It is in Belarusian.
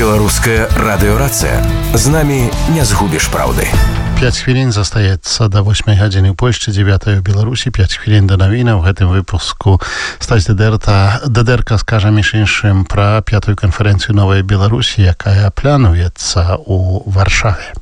Беларуская радыёрацыя. З намі не згубіш праўды. 5 хвілін застаецца до 8 гадзіны ў Польшчы, 9 ў Беларусі, 5 хвілін до навінаў. У гэтым выпуску Стась Дедерка скажа між іншым пра 5-ю канферэнцыю Новай Беларусі, якая плануецца ў Варшаве.